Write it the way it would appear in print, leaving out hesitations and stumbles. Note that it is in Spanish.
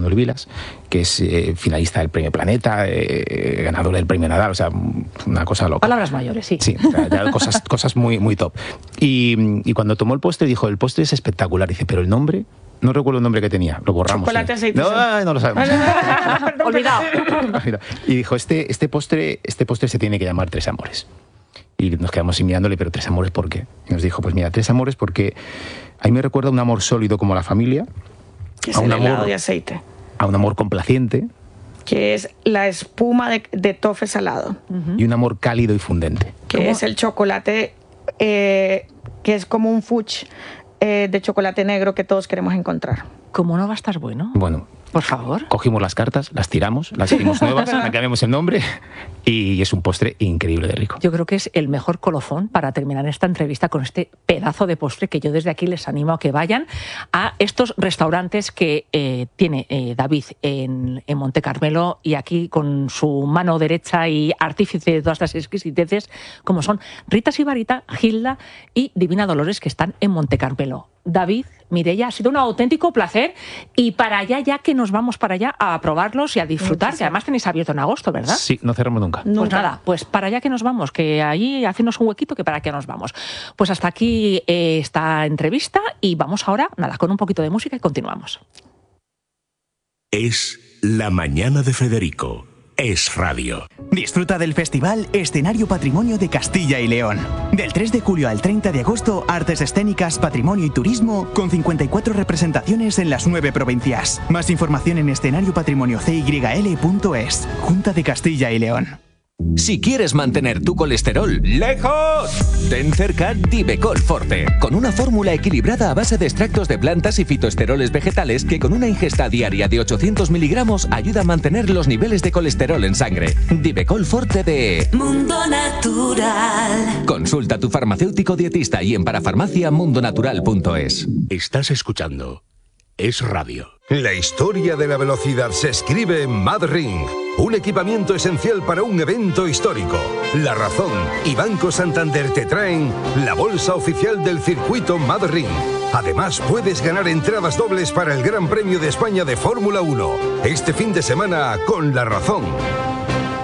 Manuel Vilas, que es finalista del Premio Planeta, ganador del Premio Nadal, o sea, una cosa loca. Palabras mayores, sí. Sí, o sea, ya cosas muy, muy top. Y cuando tomó el postre dijo, el postre es espectacular. Dice, pero el nombre... No recuerdo el nombre que tenía, lo borramos. Chocolate, aceite. No lo sabemos. Olvidado. Y dijo, este postre se tiene que llamar Tres Amores. Y nos quedamos mirándole, pero Tres Amores, ¿por qué? Y nos dijo, pues mira, Tres Amores porque a mí me recuerda a un amor sólido como la familia. Que es a un el helado amor de aceite. A un amor complaciente. Que es la espuma de toffee salado. Y un amor cálido y fundente. Que es el chocolate, que es como un fudge de chocolate negro que todos queremos encontrar. ¿Cómo no va a estar bueno? Bueno, por favor. Cogimos las cartas, las tiramos, las hicimos nuevas, le cambiamos el nombre y es un postre increíble de rico. Yo creo que es el mejor colofón para terminar esta entrevista con este pedazo de postre que yo desde aquí les animo a que vayan a estos restaurantes que tiene David en Monte Carmelo y aquí con su mano derecha y artífice de todas estas exquisiteces como son Rita Sibarita, Gilda y Divina Dolores que están en Monte Carmelo. David, Mireia, ha sido un auténtico placer y para allá ya que nos vamos para allá a probarlos y a disfrutar, que además tenéis abierto en agosto, ¿verdad? Sí, no cerramos nunca. Pues nada, pues para allá que nos vamos, que ahí hacernos un huequito que para allá nos vamos. Pues hasta aquí esta entrevista y vamos ahora, nada, con un poquito de música y continuamos. Es la mañana de Federico. Es radio. Disfruta del festival Escenario Patrimonio de Castilla y León. Del 3 de julio al 30 de agosto, artes escénicas, patrimonio y turismo, con 54 representaciones en las 9 provincias. Más información en escenariopatrimoniocYL.es. Junta de Castilla y León. Si quieres mantener tu colesterol lejos, ten cerca Divecol Forte, con una fórmula equilibrada a base de extractos de plantas y fitoesteroles vegetales que con una ingesta diaria de 800 miligramos ayuda a mantener los niveles de colesterol en sangre. Divecol Forte de Mundo Natural. Consulta a tu farmacéutico dietista y en parafarmacia mundonatural.es. Estás escuchando Es radio. La historia de la velocidad se escribe en MadRing, un equipamiento esencial para un evento histórico. La Razón y Banco Santander te traen la bolsa oficial del circuito MadRing. Además, puedes ganar entradas dobles para el Gran Premio de España de Fórmula 1, este fin de semana con La Razón.